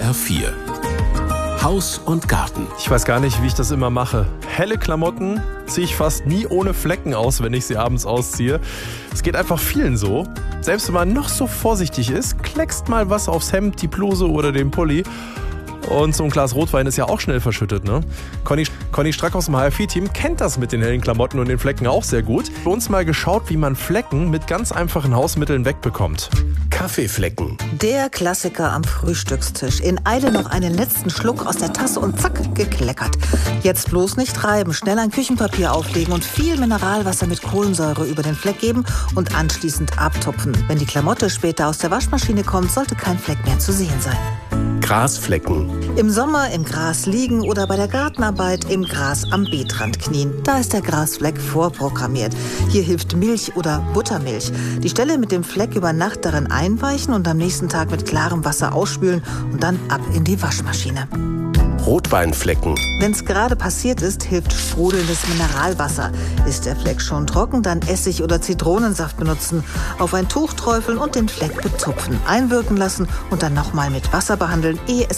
HR4. Haus und Garten. Ich weiß gar nicht, wie ich das immer mache. Helle Klamotten ziehe ich fast nie ohne Flecken aus, wenn ich sie abends ausziehe. Es geht einfach vielen so. Selbst wenn man noch so vorsichtig ist, kleckst mal was aufs Hemd, die Bluse oder den Pulli. Und so ein Glas Rotwein ist ja auch schnell verschüttet, ne? Conny Strack aus dem HR4-Team kennt das mit den hellen Klamotten und den Flecken auch sehr gut. Für uns mal geschaut, wie man Flecken mit ganz einfachen Hausmitteln wegbekommt. Kaffeeflecken. Der Klassiker am Frühstückstisch. In Eile noch einen letzten Schluck aus der Tasse und zack, gekleckert. Jetzt bloß nicht reiben, schnell ein Küchenpapier auflegen und viel Mineralwasser mit Kohlensäure über den Fleck geben und anschließend abtupfen. Wenn die Klamotte später aus der Waschmaschine kommt, sollte kein Fleck mehr zu sehen sein. Grasflecken. Im Sommer im Gras liegen oder bei der Gartenarbeit im Gras am Beetrand knien. Da ist der Grasfleck vorprogrammiert. Hier hilft Milch oder Buttermilch. Die Stelle mit dem Fleck über Nacht darin einweichen und am nächsten Tag mit klarem Wasser ausspülen und dann ab in die Waschmaschine. Rotweinflecken. Wenn es gerade passiert ist, hilft sprudelndes Mineralwasser. Ist der Fleck schon trocken, dann Essig oder Zitronensaft benutzen. Auf ein Tuch träufeln und den Fleck bezupfen. Einwirken lassen und dann nochmal mit Wasser behandeln, ehe es